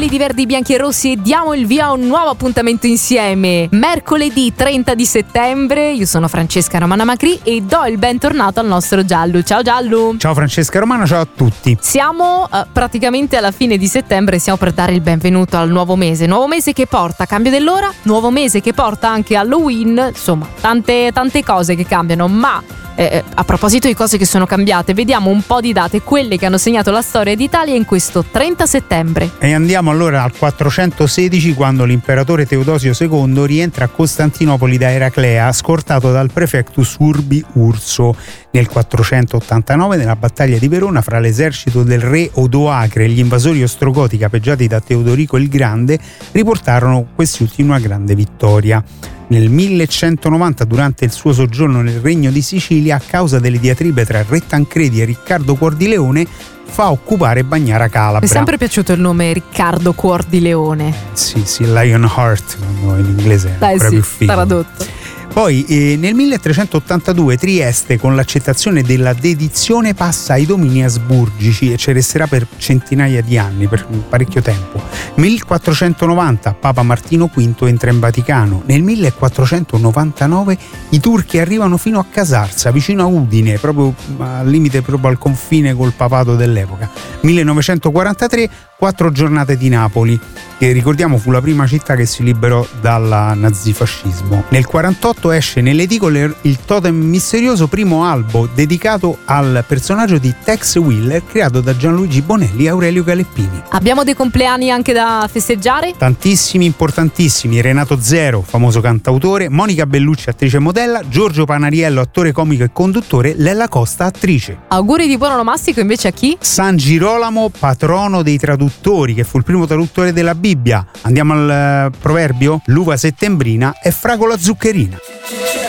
quelli di Verdi, Bianchi e Rossi, e diamo il via a un nuovo appuntamento insieme. Mercoledì 30 di settembre, io sono Francesca Romana Macri e do il bentornato al nostro Giallo. Ciao Giallo. Ciao Francesca Romana, ciao a tutti. Siamo praticamente alla fine di settembre, stiamo per dare il benvenuto al nuovo mese che porta cambio dell'ora, nuovo mese che porta anche Halloween, insomma tante cose che cambiano, ma a proposito di cose che sono cambiate, vediamo un po' di date, quelle che hanno segnato la storia d'Italia in questo 30 settembre. E andiamo allora al 416, quando l'imperatore Teodosio II rientra a Costantinopoli da Eraclea, scortato dal prefectus Urbi Urso. Nel 489, nella battaglia di Verona, fra l'esercito del re Odoacre e gli invasori ostrogoti capeggiati da Teodorico il Grande, riportarono questi ultimi una grande vittoria. Nel 1190, durante il suo soggiorno nel Regno di Sicilia, a causa delle diatribe tra Re Tancredi e Riccardo Cuor di Leone, fa occupare Bagnara Calabra. Mi è sempre piaciuto il nome Riccardo Cuor di Leone. Sì, Lionheart, in inglese è ancora più figo. Tradotto. Poi nel 1382 Trieste, con l'accettazione della dedizione, passa ai domini asburgici e ci resterà per centinaia di anni, per parecchio tempo. 1490 Papa Martino V entra in Vaticano. Nel 1499 i turchi arrivano fino a Casarsa, vicino a Udine, proprio al limite, proprio al confine col papato dell'epoca. 1943 4 giornate di Napoli, che ricordiamo fu la prima città che si liberò dal nazifascismo. Nel 48 esce nelle edicole il totem misterioso, primo albo dedicato al personaggio di Tex Willer, creato da Gianluigi Bonelli e Aurelio Galeppini. Abbiamo dei compleanni anche da festeggiare? Tantissimi, importantissimi. Renato Zero, famoso cantautore, Monica Bellucci, attrice e modella, Giorgio Panariello, attore comico e conduttore, Lella Costa, attrice. Auguri di buon onomastico invece a chi? San Girolamo, patrono dei traduttori, che fu il primo traduttore della Bibbia. Andiamo al proverbio? L'uva settembrina è fragola zuccherina.